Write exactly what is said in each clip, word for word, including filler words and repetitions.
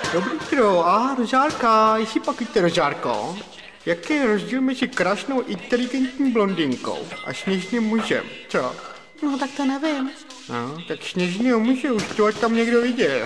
Dobrý tro, a rožárka, jestli pak víte rožárko, jaký je rozdíl mezi krásnou inteligentní blondýnkou a sněžným mužem, co? No tak to nevím. No, tak sněžného muže už to tam někdo viděl.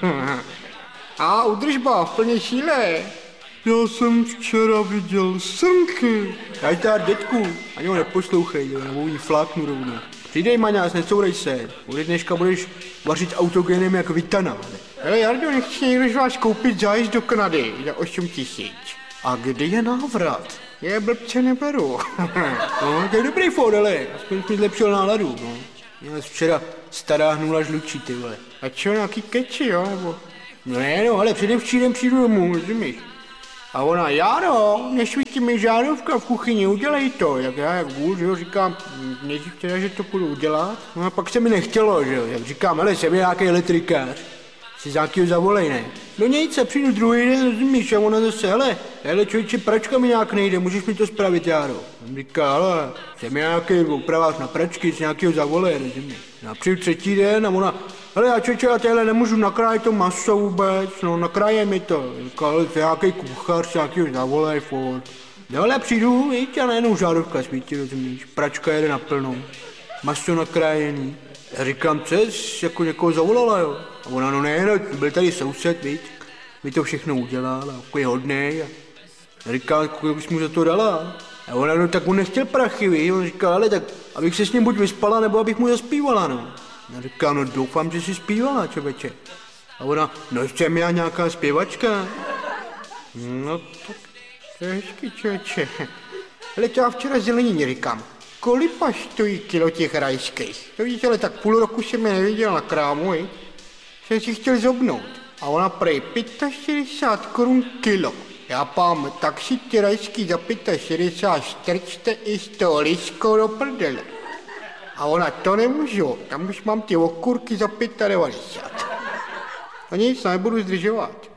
A udržba v plné síle. Já jsem včera viděl srnky. Nazdar, dětku, ani ho neposlouchej, nebo jí fláknu rovnou. Přidej, Maňás, necourej se. Ode dneška budeš vařit autogenem jak Vitana. Hele, Jardo, nechci někdo z vás koupit zájezd do Kanady za osm tisíc. A kdy je návrat? Je blbce neberu. No, to je dobrý fór, ale aspoň mi zlepšil náladu, no. Měl včera stará hnula žlučí, ty vole. A čo, nějaký keči, jo, nebo? No ne, no, ale předevčírem přijdu domů, rozumíš? A ona, Járo, nesvítí mi žárovka v kuchyni, udělej to. Jak já, jak vůl, že jo, říkám, nejdřív teda, že to půjdu udělat. No a pak se mi nechtělo, že jo, jak říkám, hele, jsem nějaký elektrikář. Si za jakýho zavolej, ne? No nic, se přijdu druhý den, rozumíš, a ona zase, hele, hele, člověče, pračka mi nějak nejde, můžeš mi to spravit, Járo? On říká, hele, jsem nějaký opravář na pračky, si nějakýho zavolej, rozumíš? Já přijdu třetí den a ona, hele, já člověče, já téhle nemůžu nakrájet to maso vůbec, no, nakráje mi to. Říká, hele, to je nějaký kuchař, si nějakýho zavolej, furt. No, ale přijdu, víš, a najednou žárovka svítí, rozumíš, pračka jede na plnou, maso nakrájený. Já říkám, co jsi jako někoho zavolala, jo? A ona, no ne, no, byl tady soused, víc, mi to všechno udělal, a jako je hodnej. A já říkám, kolik bys mu za to dala? A ona, no tak on nechtěl prachy, víš, on říká, ale tak, abych se s ním buď vyspala, nebo abych mu zaspívala, no. Já říkám, no doufám, že jsi zpívala, člověče. A ona, no jsem já nějaká zpěvačka. No tak, to je hezky, člověče. Ale to já včera zelenině říkám. Kolipa stojí kilo těch rajských? To víš, ale tak půl roku jsem je neviděl na krámu, i? Jsem si chtěl zobnout. A ona prej šedesát pět korun kilo. Já pám, tak si ty rajský za šedesát pět strčte i s toho liskou do prdele. A ona, to nemůžu, tam už mám ty okurky za devadesát pět. A nic, nebudu zdržovat.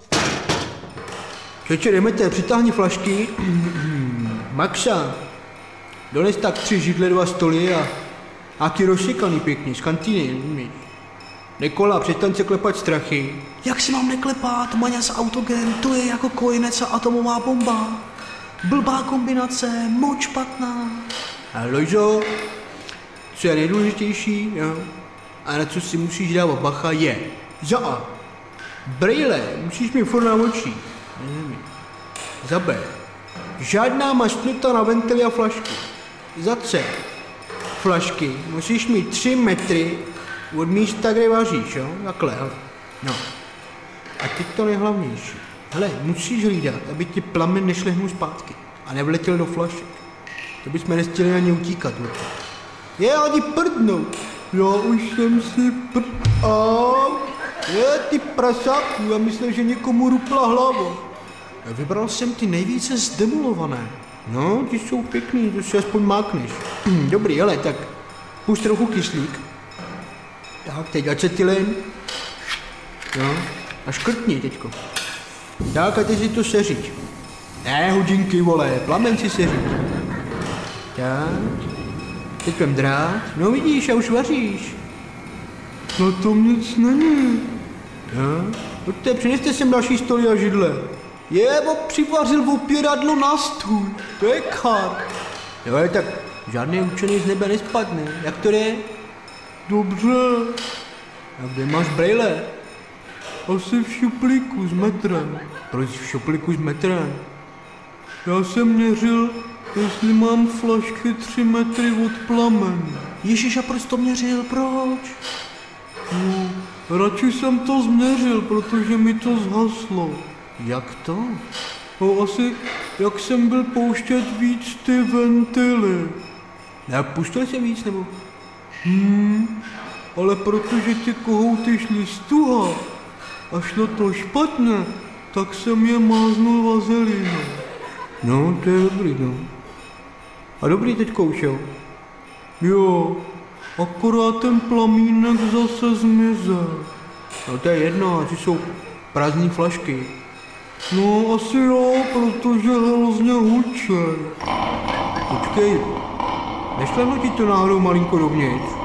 Čeče, jdeme, přitáhni flašky. Maxa. Dones tak tři židle, dva stoly a nějaký rozsekaný pěkný, z kantýny, umíš. Nikola, přestaň se klepat strachy. Jak si mám neklepat, Maňas autogen, to je jako kojenec a atomová bomba. Blbá kombinace, moc špatná. A Lojzo, co je nejdůležitější, jo? A na co si musíš dávat bacha je, za A, brejle, musíš mít furt na očích. Za B, žádná mašnuta na ventily a flašky. Za C, flašky musíš mít tři metry od místa, kde vaříš, jo? Takhle, hele. No. A teď to nejhlavnější. Hele, musíš hlídat, aby ti plamen nešlehnul zpátky a nevletěl do flašek. To bychom nechtěli ani utíkat. No. Je, ani prdnout. Já už jsem si prd... A je, ty prasáku, já myslím, že někomu rupla hlava. Já vybral jsem ty nejvíce zdemolované. No, ty jsou pěkný, to si aspoň mákneš. Dobrý, ale tak pušť trochu kyslík. Tak, teď acetylen. No, a škrtni teďko. Tak, a teď si to seřiď. Ne, hodinky, vole, plamen si seřiď. Tak, teď vem drát. No vidíš, a už vaříš. Na tom nic není. No, pojďte, přineste sem další stoly a židle. Je, bo přivařil opěradlo na stůl. To je kar. Jo, tak žádný učený z nebe nespadne. Jak to je? Dobře. A kde máš brejle? Asi v šuplíku s metrem. Proč v šuplíku s metrem? Já jsem měřil, jestli mám flašky tři metry od plamen. Ježíš, a proč to měřil? Proč? No, radši jsem to změřil, protože mi to zhaslo. Jak to? No asi, jak jsem byl pouštět víc ty ventily. Ne, puštěl jsem víc, nebo? Hmm, ale protože ty kohouty šly z tuha a šlo to špatně, tak jsem je máznul vazelínou. No, to je dobrý, no. A dobrý teďko už, jo? Jo, akorát ten plamínek zase zmizel. No to je jedno, asi jsou prázdný flašky. No asi jo, protože hrozně hučej. Počkej, nešlehlo ti to náhodou malinko dovnitř?